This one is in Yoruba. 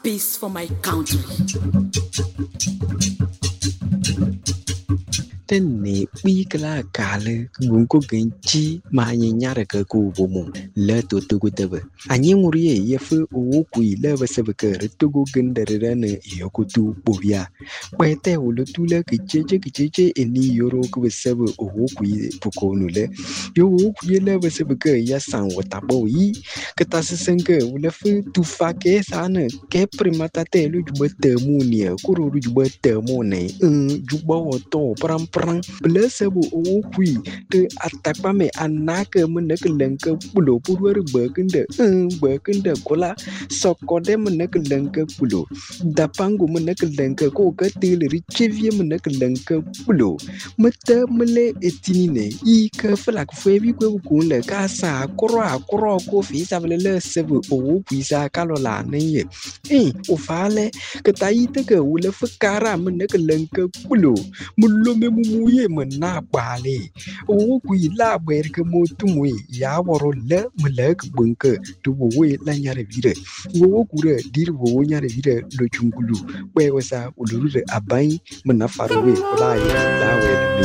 peace for my country. Tene bikala kale gunko genchi manyanyara ke kubumu le totugutebe anyi ngurie yefu okui le basebeke retugo genderene yokutu bobia kwete ulutule kicheche eni yoro kubesebe okui pukonule yo okui le basebeke yasan wataboyi ketasisenke ulefu tufake sana ke primatate lu jubete munia kuru jubete mone jubo to pram Blessable okui te atakpame anake meneke lenke pulo purwer berkende kola sokode meneke lenke pulo dapangu meneke lenke ko katil richevie meneke lenke pulo mete mele etinine I ke flak febi kwe kunle kasa kro ko fi sabele sebe okui sa kalola neye ofale ketaite ke ule fukara meneke lenke pulo mulo muye mena bale o kui la berke motumwe ya woro le mlek bunke to we la nyare vire wo kure dir wo nyare vire lo chungulu we wasa uluru abai mena farwe la we